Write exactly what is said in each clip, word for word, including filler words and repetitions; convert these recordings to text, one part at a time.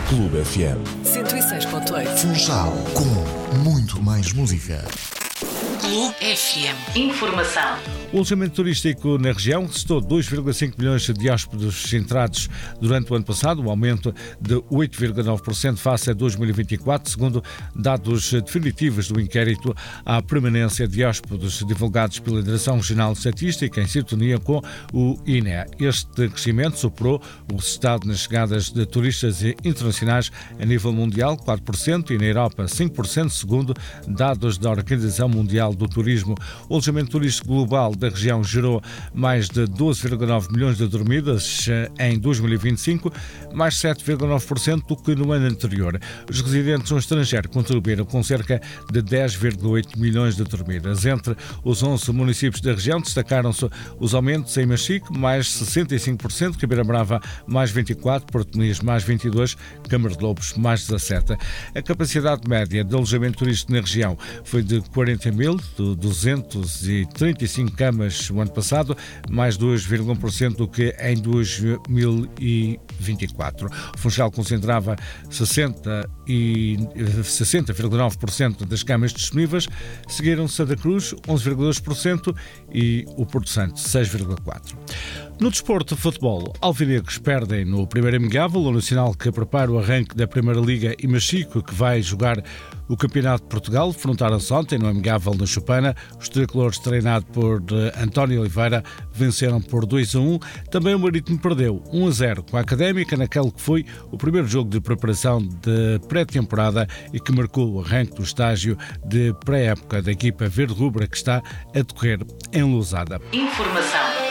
Clube F M. cento e seis ponto oito. Funchal, com muito mais música. Clube F M. Informação. O alojamento turístico na região restou dois vírgula cinco milhões de hóspedes entrados durante o ano passado, um aumento de oito vírgula nove por cento face a dois mil e vinte e quatro, segundo dados definitivos do inquérito à permanência de hóspedes divulgados pela Direção Regional de Estatística em sintonia com o I N E. Este crescimento superou o resultado nas chegadas de turistas internacionais a nível mundial, quatro por cento, e na Europa, cinco por cento, segundo dados da Organização Mundial do Turismo. O alojamento turístico global da região gerou mais de doze vírgula nove milhões de dormidas em dois mil e vinte e cinco, mais sete vírgula nove por cento do que no ano anterior. Os residentes no estrangeiro contribuíram com cerca de dez vírgula oito milhões de dormidas. Entre os onze municípios da região destacaram-se os aumentos em Machique, mais sessenta e cinco por cento, Ribeira Brava, mais vinte e quatro por cento, Porto Muniz, mais vinte e dois por cento, Câmara de Lobos, mais dezassete por cento. A capacidade média de alojamento turístico na região foi de quarenta mil duzentos e trinta e cinco camas o ano passado, mais dois vírgula um por cento do que em dois mil e vinte e quatro. O Funchal concentrava sessenta vírgula nove por cento das camas disponíveis, seguiram Santa Cruz, onze vírgula dois por cento, e o Porto Santo, seis vírgula quatro por cento. No desporto de futebol, alvinegros perdem no primeiro amigável, o Nacional que prepara o arranque da Primeira Liga e Machico que vai jogar o Campeonato de Portugal. Defrontaram-se ontem no amigável na Chupana. Os tricolores, treinados por António Oliveira, venceram por dois a um. Também o Marítimo perdeu um a zero com a Académica naquele que foi o primeiro jogo de preparação de pré-temporada e que marcou o arranque do estágio de pré-época da equipa verde-rubra que está a decorrer em Lousada. Informação.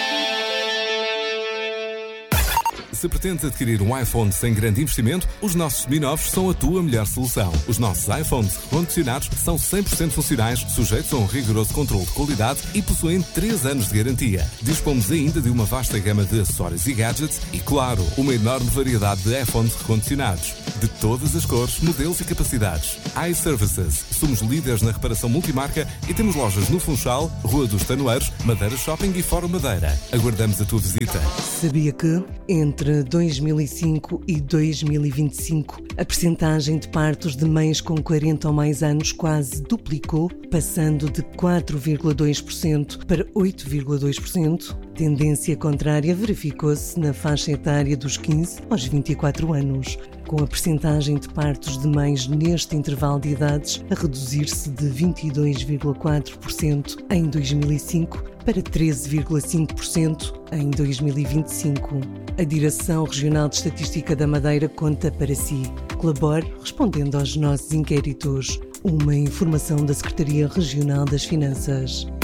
Se pretendes adquirir um iPhone sem grande investimento, os nossos seminovos são a tua melhor solução. Os nossos iPhones recondicionados são cem por cento funcionais, sujeitos a um rigoroso controle de qualidade e possuem três anos de garantia. Dispomos ainda de uma vasta gama de acessórios e gadgets e, claro, uma enorme variedade de iPhones recondicionados. De todas as cores, modelos e capacidades. iServices. Somos líderes na reparação multimarca e temos lojas no Funchal, Rua dos Tanoeiros, Madeira Shopping e Fórum Madeira. Aguardamos a tua visita. Sabia que, entre dois mil e cinco e dois mil e vinte e cinco, a percentagem de partos de mães com quarenta ou mais anos quase duplicou, passando de quatro vírgula dois por cento para oito vírgula dois por cento? Tendência contrária verificou-se na faixa etária dos quinze aos vinte e quatro anos, com a percentagem de partos de mães neste intervalo de idades a reduzir-se de vinte e dois vírgula quatro por cento em dois mil e cinco para treze vírgula cinco por cento em dois mil e vinte e cinco. A Direção Regional de Estatística da Madeira conta para si. Colabore respondendo aos nossos inquéritos. Uma informação da Secretaria Regional das Finanças.